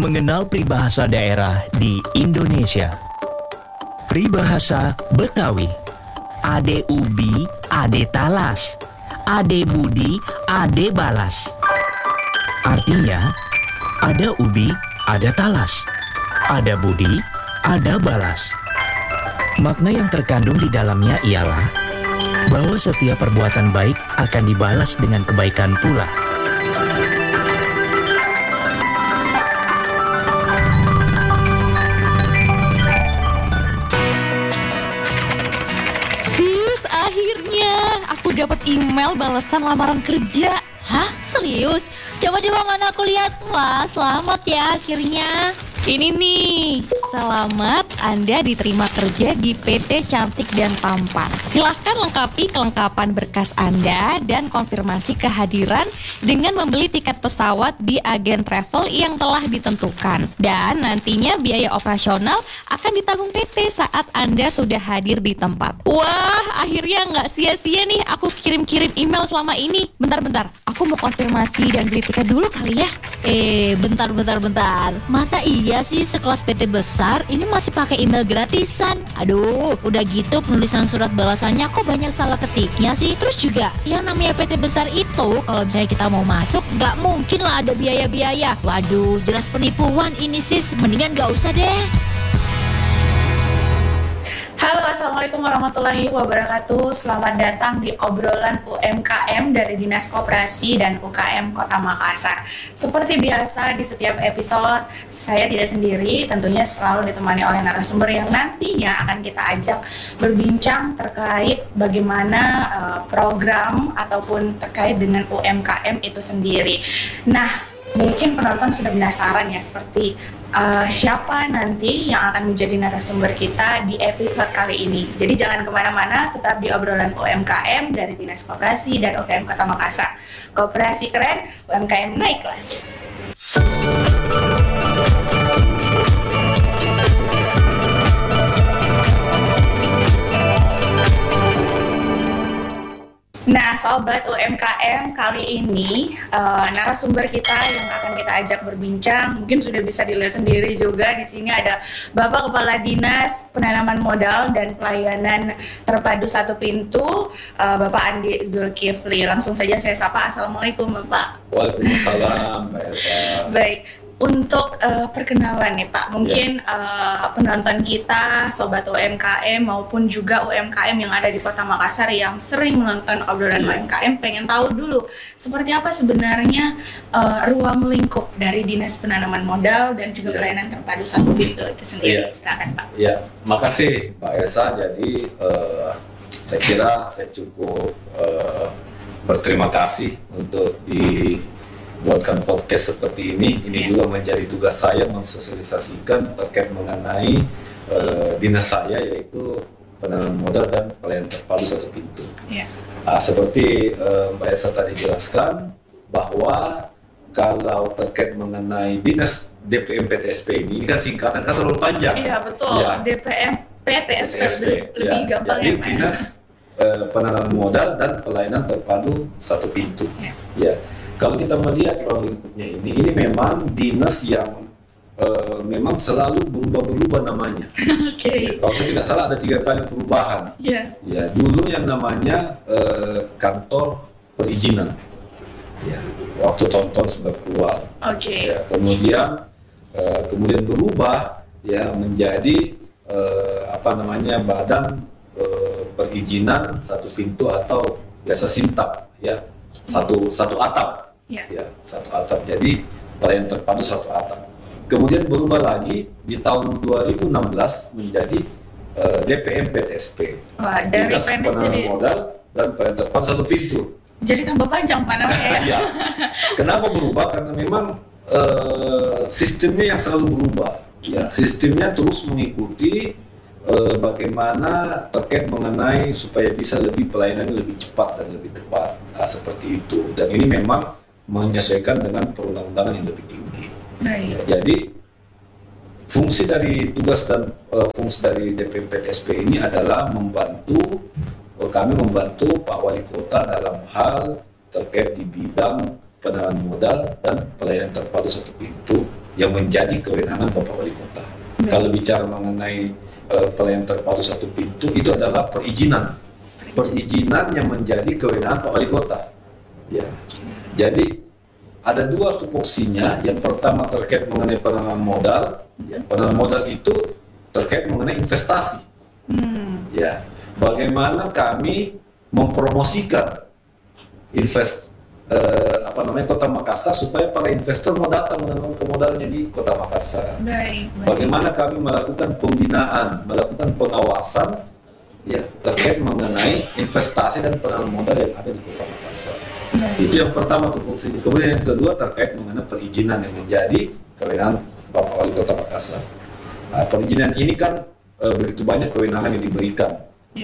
Mengenal peribahasa daerah di Indonesia. Peribahasa Betawi. Ade ubi, ade talas. Ade budi, ade balas. Artinya, ada ubi, ada talas. Ada budi, ada balas. Makna yang terkandung di dalamnya ialah bahwa setiap perbuatan baik akan dibalas dengan kebaikan pula. Sis, akhirnya aku dapat email balasan lamaran kerja. Hah? Serius? Coba-coba mana aku lihat. Wah, selamat ya akhirnya. Ini nih, selamat Anda diterima kerja di PT Cantik dan Tampan. Silahkan lengkapi kelengkapan berkas Anda dan konfirmasi kehadiran dengan membeli tiket pesawat di agen travel yang telah ditentukan. Dan nantinya biaya operasional akan ditanggung PT saat Anda sudah hadir di tempat. Wah, akhirnya nggak sia-sia nih aku kirim-kirim email selama ini. Bentar, aku mau konfirmasi dan beli tiket dulu kali ya. Bentar. Masa iya sih sekelas PT besar ini masih pakai email gratisan? Aduh, udah gitu penulisan surat balasannya kok banyak salah ketiknya sih. Terus juga yang namanya PT besar itu kalau misalnya kita mau masuk nggak mungkin lah ada biaya-biaya. Waduh, jelas penipuan ini sis. Mendingan nggak usah deh. Halo, Assalamualaikum warahmatullahi wabarakatuh. Selamat datang di obrolan UMKM dari Dinas Koperasi dan UKM Kota Makassar. Seperti biasa di setiap episode, saya tidak sendiri, tentunya selalu ditemani oleh narasumber yang nantinya akan kita ajak berbincang terkait bagaimana program ataupun terkait dengan UMKM itu sendiri. Nah, mungkin penonton sudah penasaran ya seperti siapa nanti yang akan menjadi narasumber kita di episode kali ini. Jadi jangan kemana-mana, tetap di obrolan UMKM dari Dinas Koperasi dan UKM Kota Makassar. Koperasi keren, UMKM naik kelas. Nah, sobat UMKM, kali ini narasumber kita yang akan kita ajak berbincang mungkin sudah bisa dilihat sendiri juga. Di sini ada Bapak Kepala Dinas Penanaman Modal dan Pelayanan Terpadu Satu Pintu, Bapak Andi Zulkifli. Langsung saja saya sapa. Assalamualaikum Bapak. Waalaikumsalam, Mbak Elsa. Baik. Untuk perkenalan nih Pak, mungkin penonton kita, sobat UMKM maupun juga UMKM yang ada di Kota Makassar yang sering menonton obrolan UMKM pengen tahu dulu seperti apa sebenarnya ruang lingkup dari Dinas Penanaman Modal dan juga Pelayanan Terpadu Satu Pintu itu sendiri. Silakan Pak. Ya, makasih Mbak Elsa. Jadi saya kira saya cukup berterima kasih untuk buatkan podcast seperti ini. Ini juga menjadi tugas saya mensosialisasikan terkait mengenai dinas saya, yaitu penanaman modal dan pelayanan terpadu satu pintu. Seperti Mbak Elsa tadi jelaskan bahwa kalau terkait mengenai dinas DPM PTSP ini kan singkatan kan terlalu panjang. Iya betul. Ya. DPM PTSP lebih gampang. Jadi dinas penanaman modal dan pelayanan terpadu satu pintu. Ya. Kalau kita melihat ruang lingkupnya ini memang dinas yang memang selalu berubah-berubah namanya. Oke. Kalau saya tidak salah ada 3 kali perubahan. Ya, dulu yang namanya kantor perizinan. Ya, waktu tahun-tahun 90-an. Oke. Ya, kemudian berubah ya menjadi badan perizinan satu pintu atau biasa Sintap ya. Satu atap. Ya, satu atap. Jadi pelayanan terpadu satu atap. Kemudian berubah lagi di tahun 2016 menjadi DPM PTSP. Dari Dinas Penanaman Modal dan Pelayanan Terpadu Satu Pintu. Jadi tambah panjang Pak namanya. Ya. Kenapa berubah? Karena memang sistemnya yang selalu berubah. Ya, sistemnya terus mengikuti bagaimana terkait mengenai supaya bisa lebih pelayanan lebih cepat dan lebih tepat. Seperti itu. Dan ini memang menyesuaikan dengan perundang-undangan yang lebih tinggi. Ya, jadi fungsi dari tugas dan fungsi dari DPM PTSP ini adalah kami membantu Pak Wali Kota dalam hal terkait di bidang penanaman modal dan pelayanan terpadu satu pintu yang menjadi kewenangan Bapak Wali Kota. Kalau bicara mengenai pelayanan terpadu satu pintu, itu adalah perizinan yang menjadi kewenangan Pak Wali Kota. Ya, jadi ada dua tupoksinya. Yang pertama terkait mengenai penanaman modal. Ya, penanaman modal itu terkait mengenai investasi. Ya, bagaimana kami mempromosikan Kota Makassar supaya para investor mau datang menanamkan modalnya di Kota Makassar. Baik. Bagaimana kami melakukan pembinaan, melakukan pengawasan ya terkait mengenai investasi dan penanaman modal yang ada di Kota Makassar. Itu yang pertama tupoksi. Kemudian yang kedua terkait mengenai perizinan yang menjadi kewenangan Bapak Wali Kota Makassar. Perizinan ini kan begitu banyak kewenangan yang diberikan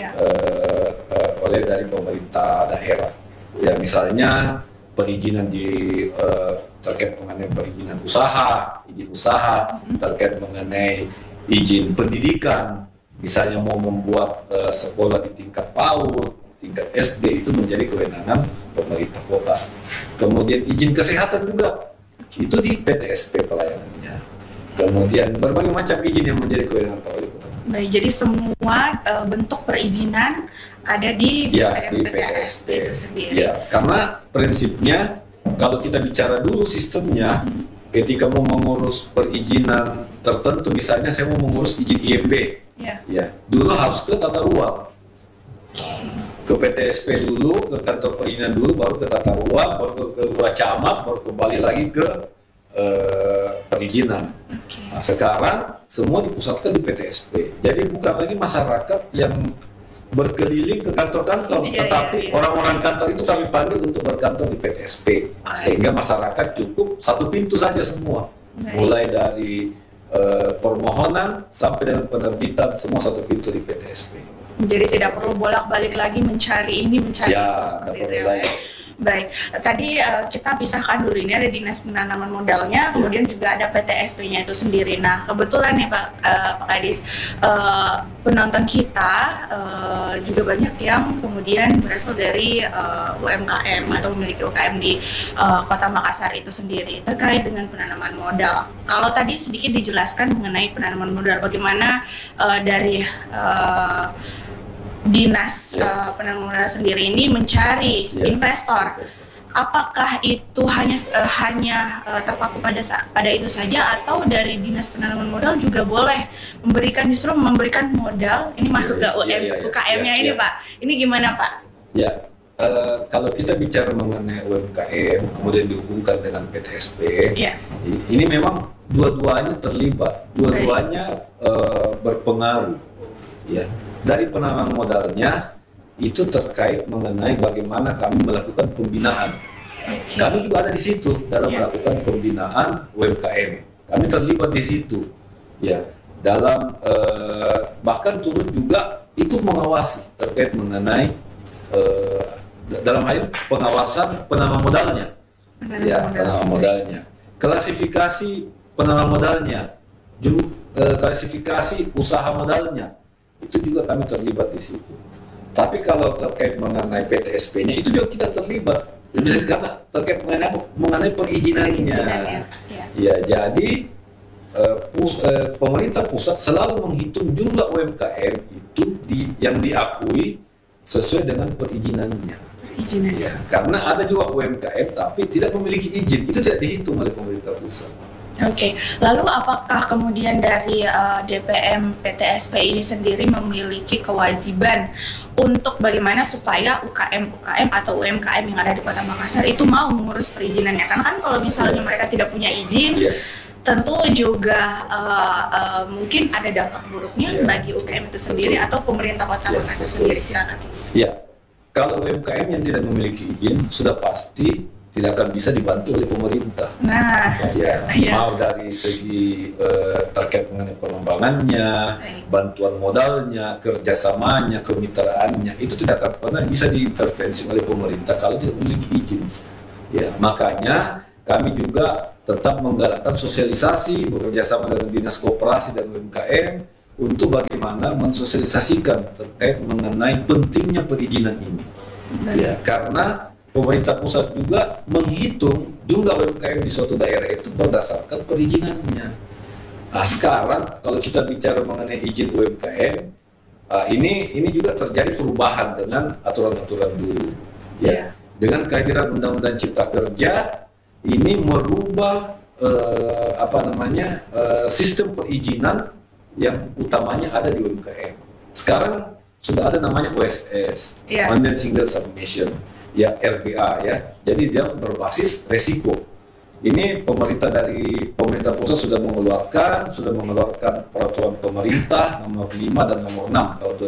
oleh dari pemerintah daerah. Ya, misalnya perizinan terkait mengenai perizinan usaha, izin usaha, terkait mengenai izin pendidikan, misalnya mau membuat sekolah di tingkat PAUD, tingkat SD, itu menjadi kewenangan pemerintah kota. Kemudian izin kesehatan juga, itu di PTSP pelayanannya. Kemudian berbagai macam izin yang menjadi kewenangan Pak Wali Kota. Baik, jadi semua bentuk perizinan ada di PTSP itu sendiri. Ya, karena prinsipnya kalau kita bicara dulu sistemnya, ketika mau mengurus perizinan tertentu, misalnya saya mau mengurus izin IMB, ya dulu harus ke tata ruang, ke PTSP dulu, ke kantor perizinan dulu, baru ke tata ruang, baru ke lurah camat, baru kembali lagi ke perizinan. Nah, sekarang semua dipusatkan di PTSP. Jadi bukan lagi masyarakat yang berkeliling ke kantor-kantor, tetapi orang-orang kantor itu kami panggil untuk berkantor di PTSP, sehingga masyarakat cukup satu pintu saja semua, mulai dari permohonan sampai dengan penerbitan, semua satu pintu di PTSP. Jadi tidak perlu bolak-balik lagi mencari ini, mencari itu, seperti itu ya. Baik, tadi kita pisahkan dulu, ini ada Dinas Penanaman Modalnya, kemudian juga ada PTSP-nya itu sendiri. Nah, kebetulan nih Pak Kadis, penonton kita juga banyak yang kemudian berasal dari UMKM atau memiliki UKM di Kota Makassar itu sendiri terkait dengan penanaman modal. Kalau tadi sedikit dijelaskan mengenai penanaman modal, bagaimana dari Dinas Penanaman Modal sendiri ini mencari investor. Apakah itu hanya terpaku pada itu saja, atau dari Dinas Penanaman Modal juga boleh justru memberikan modal ini masuk ke UKM-nya ini Pak? Ini gimana Pak? Ya, kalau kita bicara mengenai UMKM kemudian dihubungkan dengan PTSP, ini memang dua-duanya terlibat, dua-duanya berpengaruh. Ya. Dari penanaman modalnya itu terkait mengenai bagaimana kami melakukan pembinaan. Kami juga ada di situ dalam melakukan pembinaan UMKM. Kami terlibat di situ, ya. Dalam bahkan turut juga ikut mengawasi terkait mengenai dalam hal pengawasan penanaman modalnya, penanaman modalnya, klasifikasi penanaman modalnya, klasifikasi usaha modalnya. Itu juga kami terlibat di situ. Tapi kalau terkait mengenai PTSP-nya itu juga tidak terlibat. Karena terkait mengenai perizinannya. Ya, jadi pemerintah pusat selalu menghitung jumlah UMKM itu yang diakui sesuai dengan perizinannya. Ya, karena ada juga UMKM tapi tidak memiliki izin, itu tidak dihitung oleh pemerintah pusat. Oke, lalu apakah kemudian dari DPM PTSP ini sendiri memiliki kewajiban untuk bagaimana supaya UKM atau UMKM yang ada di Kota Makassar itu mau mengurus perizinannya? Karena kan kalau misalnya mereka tidak punya izin, tentu juga mungkin ada dampak buruknya bagi UKM itu sendiri atau pemerintah Kota Makassar sendiri. Silakan. Ya, kalau UMKM yang tidak memiliki izin sudah pasti tidak akan bisa dibantu oleh pemerintah. Mau dari segi terkait mengenai pengembangannya, bantuan modalnya, kerjasamanya, kemitraannya, itu tidak akan pernah bisa diintervensi oleh pemerintah kalau tidak memiliki izin. Ya, makanya kami juga tetap menggalakkan sosialisasi bekerjasama dengan Dinas Koperasi dan UMKM untuk bagaimana mensosialisasikan terkait mengenai pentingnya perizinan ini. Ya, karena pemerintah pusat juga menghitung jumlah UMKM di suatu daerah itu berdasarkan perizinannya. Nah, sekarang kalau kita bicara mengenai izin UMKM, ini juga terjadi perubahan dengan aturan-aturan dulu. Ya, dengan kehadiran Undang-Undang Cipta Kerja ini merubah sistem perizinan yang utamanya ada di UMKM. Sekarang sudah ada namanya OSS, Online Single Submission, ya RBA ya. Jadi dia berbasis resiko. Ini pemerintah pusat sudah mengeluarkan peraturan pemerintah nomor 5 dan nomor 6 tahun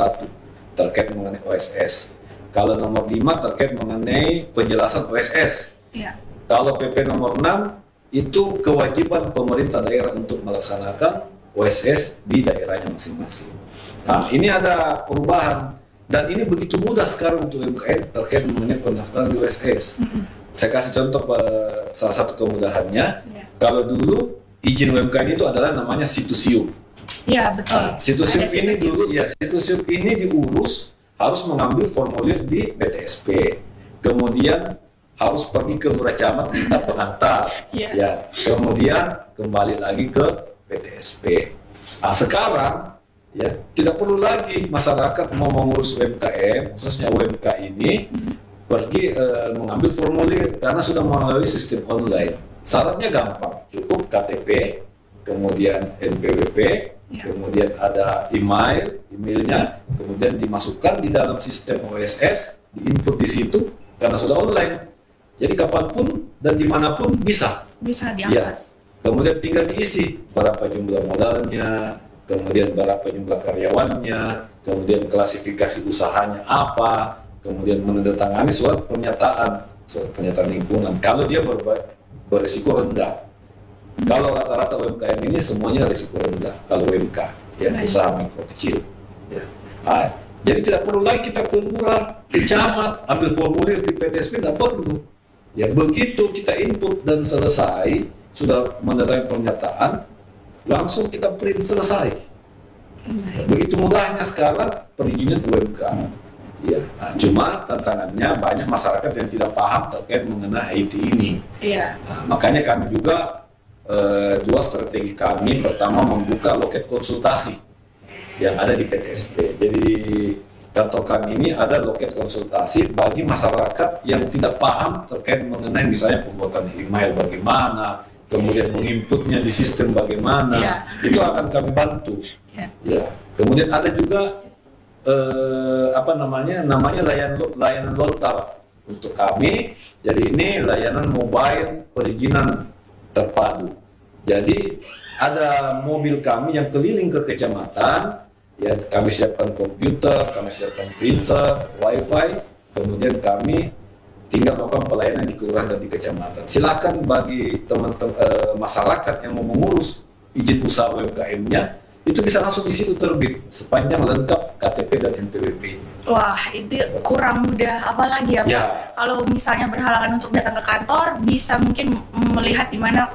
2021 terkait mengenai OSS. Kalau nomor 5 terkait mengenai penjelasan OSS. Kalau PP nomor 6 itu kewajiban pemerintah daerah untuk melaksanakan OSS di daerahnya masing-masing. Nah, ini ada perubahan dan ini begitu mudah sekarang untuk UMKM terkait mengenai pendaftaran di OSS. Saya kasih contoh salah satu kemudahannya. Kalau dulu izin UMKM itu adalah namanya Situsiup. Iya, betul. Situsiup ini dulu Situsiup ini diurus harus mengambil formulir di PTSP. Kemudian harus pergi ke lurah camat minta pengantar. Ya, kemudian kembali lagi ke PTSP. Nah, sekarang ya tidak perlu lagi masyarakat mau mengurus UMKM, khususnya UMK ini pergi mengambil formulir karena sudah melalui sistem online. Syaratnya gampang, cukup KTP, kemudian NPWP, kemudian ada emailnya, kemudian dimasukkan di dalam sistem OSS, diinput di situ karena sudah online. Jadi kapanpun dan dimanapun bisa diakses. Kemudian tinggal diisi berapa jumlah modalnya, kemudian berapa jumlah karyawannya, kemudian klasifikasi usahanya apa, kemudian menandatangani surat pernyataan lingkungan kalau dia berisiko rendah. Kalau rata-rata UMKM ini semuanya risiko rendah kalau UMK ya, usaha mikro kecil ya. Nah, jadi tidak perlu lagi kita ke lurah, ke camat, ambil formulir di PTSP, tidak perlu ya. Begitu kita input dan selesai, sudah mendatangi pernyataan, langsung kita print, selesai. Begitu mudahnya sekarang perizinan UMKM. Ya, nah, cuma tantangannya banyak masyarakat yang tidak paham terkait mengenai IT ini. Nah, makanya kami juga dua strategi kami. Pertama, membuka loket konsultasi yang ada di PTSP. Jadi kantor kami ini ada loket konsultasi bagi masyarakat yang tidak paham terkait mengenai misalnya pembuatan email bagaimana, kemudian menginputnya di sistem bagaimana, itu akan kami bantu. Ya, kemudian ada juga namanya layanan lontar untuk kami. Jadi ini layanan mobile perizinan terpadu. Jadi ada mobil kami yang keliling ke kecamatan, ya kami siapkan komputer, kami siapkan printer, wifi, kemudian kami tinggal melakukan pelayanan di kelurahan dan di kecamatan. Silakan bagi teman-teman masyarakat yang mau mengurus izin usaha UMKM-nya, itu bisa langsung di situ terbit sepanjang lengkap KTP dan NPWP. Wah, itu kurang mudah apalagi ya, Pak? Kalau misalnya berhalangan untuk datang ke kantor, bisa mungkin melihat di mana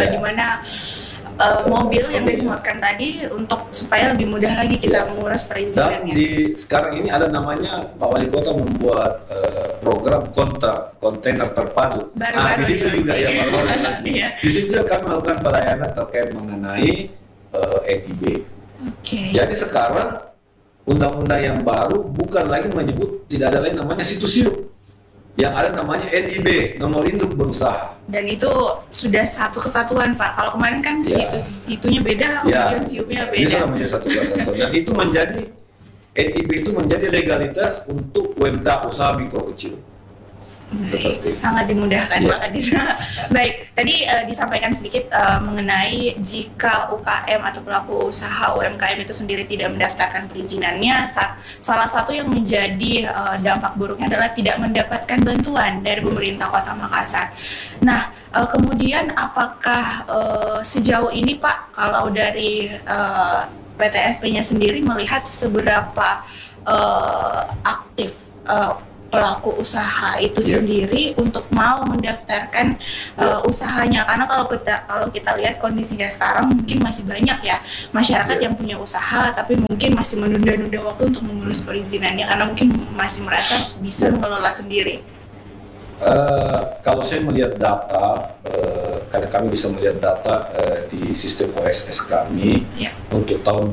mobil yang disematkan tadi untuk supaya lebih mudah lagi kita mengurus perizinannya. Dan sekarang ini ada namanya Pak Wali Kota membuat program kontainer terpadu. Di situ juga ya Pak Wali. Di situ juga kami melakukan pelayanan terkait mengenai NIB. Jadi sekarang undang-undang yang baru bukan lagi menyebut, tidak ada lagi namanya Situsiup, yang ada namanya NIB, nomor induk berusaha. Dan itu sudah satu kesatuan, Pak. Kalau kemarin kan situnya beda, kemudian siupnya beda. Ini sudah menjadi satu kesatuan. Dan itu menjadi NIB itu menjadi legalitas untuk UMK, usaha mikro kecil. Seperti sangat dimudahkan Pak Kadis. Baik, tadi disampaikan sedikit mengenai jika UKM atau pelaku usaha UMKM itu sendiri tidak mendaftarkan perizinannya, salah satu yang menjadi dampak buruknya adalah tidak mendapatkan bantuan dari pemerintah Kota Makassar. Nah, kemudian apakah sejauh ini Pak, kalau dari PTSP-nya sendiri melihat seberapa aktif pelaku usaha itu sendiri untuk mau mendaftarkan usahanya, karena kalau kita lihat kondisinya sekarang mungkin masih banyak ya masyarakat yang punya usaha tapi mungkin masih menunda-nunda waktu untuk mengurus perizinannya karena mungkin masih merasa bisa mengelola sendiri. Kalau saya melihat data, karena kami bisa melihat data di sistem OSS kami Ya. untuk tahun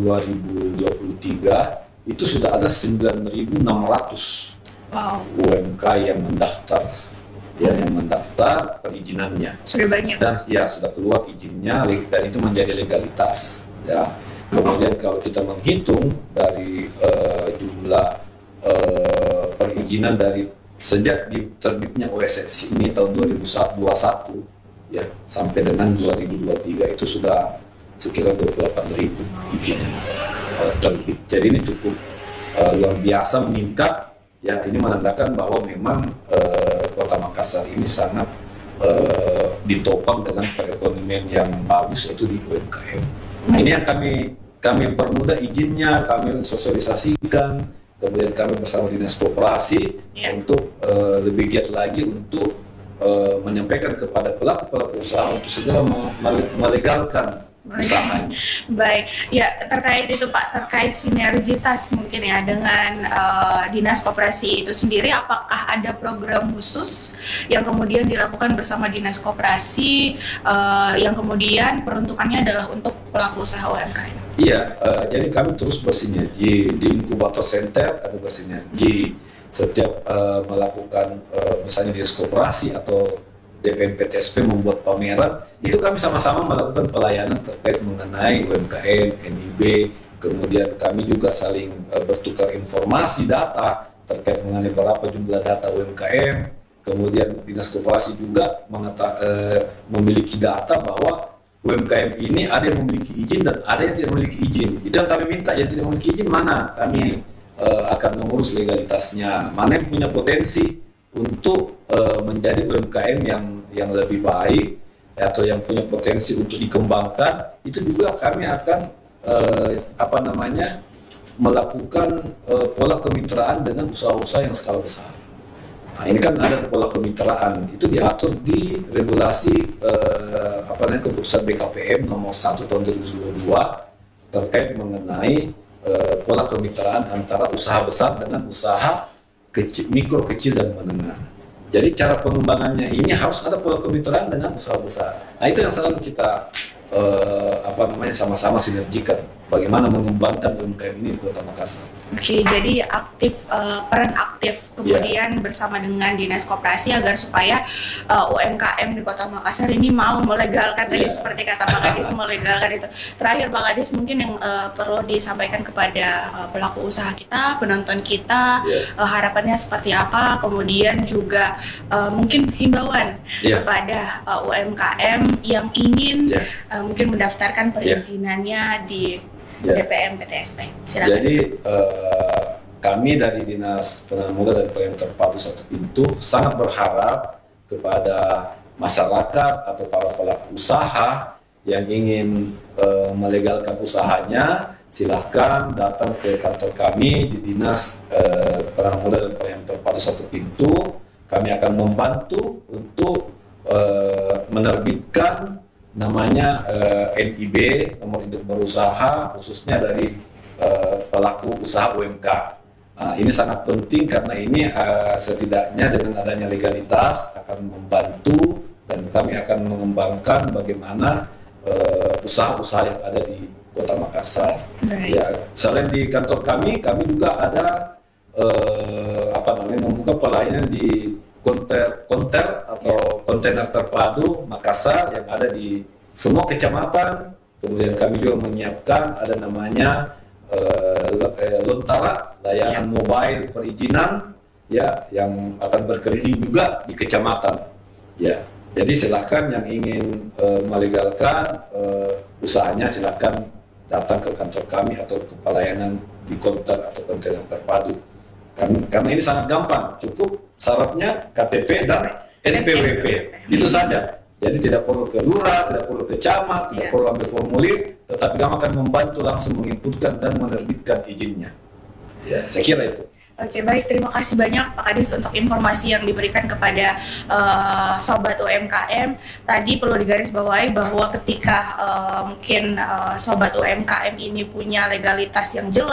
2023 itu sudah ada 9.600 Wow, UMK yang mendaftar, ya, yang mendaftar perizinannya. sudah banyak. Dan ya sudah keluar izinnya dan itu menjadi legalitas, ya. Kemudian kalau kita menghitung dari jumlah perizinan dari sejak terbitnya OSS ini tahun 2021 ya sampai dengan 2023 itu sudah sekitar 28.000 izin terbit. Jadi ini cukup luar biasa meningkat, ya. Ini menandakan bahwa memang Kota Makassar ini sangat ditopang dengan perekonomian yang bagus, yaitu di UMKM. Nah, ini yang kami permudah izinnya, kami sosialisasikan, kemudian kami bersama Dinas Koperasi untuk lebih giat lagi untuk menyampaikan kepada pelaku usaha untuk segera melegalkan usahanya. Baik, ya terkait itu Pak, terkait sinergitas mungkin ya dengan Dinas Koperasi itu sendiri, apakah ada program khusus yang kemudian dilakukan bersama Dinas Koperasi yang kemudian peruntukannya adalah untuk pelaku usaha UMKM? Iya, jadi kami terus bersinergi di inkubator center, kami bersinergi setiap melakukan misalnya Dinas Koperasi atau DPM PTSP membuat pameran, itu kami sama-sama melakukan pelayanan terkait mengenai UMKM, NIB, kemudian kami juga saling bertukar informasi data terkait mengenai berapa jumlah data UMKM, kemudian Dinas Koperasi juga memiliki data bahwa UMKM ini ada yang memiliki izin dan ada yang tidak memiliki izin. Itu yang kami minta, yang tidak memiliki izin mana? Kami akan mengurus legalitasnya, mana yang punya potensi untuk menjadi UMKM yang lebih baik atau yang punya potensi untuk dikembangkan, itu juga kami akan melakukan pola kemitraan dengan usaha-usaha yang skala besar. Nah, ini kan ada pola kemitraan, itu diatur di regulasi keputusan BKPM nomor 1 tahun 2022 terkait mengenai pola kemitraan antara usaha besar dengan usaha mikro, kecil, dan menengah. Jadi cara pengembangannya ini harus ada pola kemitraan dengan usaha besar. Nah, itu yang selalu kita sama-sama sinergikan. Bagaimana mengembangkan UMKM ini di Kota Makassar. Oke, jadi peran aktif kemudian bersama dengan Dinas Koperasi agar supaya UMKM di Kota Makassar ini mau melegalkan tadi seperti kata Pak Kadis, melegalkan itu. Terakhir Pak Kadis, mungkin yang perlu disampaikan kepada pelaku usaha kita, penonton kita, harapannya seperti apa, kemudian juga mungkin himbauan kepada UMKM yang ingin mungkin mendaftarkan perizinannya di DPM PTSP. Silakan. Jadi kami dari Dinas Penanaman Modal dan Pelayanan Terpadu Satu Pintu sangat berharap kepada masyarakat atau para pelaku usaha yang ingin melegalkan usahanya, silahkan datang ke kantor kami di Dinas Penanaman Modal dan Pelayanan Terpadu Satu Pintu. Kami akan membantu untuk menerbitkan namanya NIB, nomor induk berusaha, khususnya dari pelaku usaha UMK. Nah, ini sangat penting karena ini setidaknya dengan adanya legalitas akan membantu dan kami akan mengembangkan bagaimana usaha-usaha yang ada di Kota Makassar. Ya, selain di kantor kami juga ada membuka pelayanan di konter atau kontainer terpadu Makassar yang ada di semua kecamatan. Kemudian kami juga menyiapkan ada namanya Lontara, layanan mobile perizinan ya yang akan berkeliling juga di kecamatan. Ya, jadi silakan yang ingin melegalkan usahanya silakan datang ke kantor kami atau ke pelayanan di konter atau kontainer terpadu. Karena ini sangat gampang, cukup syaratnya KTP dan NPWP, itu saja. Jadi tidak perlu ke lurah, tidak perlu ke camat, tidak perlu ambil formulir, tetapi kami akan membantu langsung menginputkan dan menerbitkan izinnya. Ya, saya kira itu. Oke, baik. Terima kasih banyak Pak Kadis untuk informasi yang diberikan kepada Sobat UMKM. Tadi perlu digarisbawahi bahwa ketika mungkin Sobat UMKM ini punya legalitas yang jelas,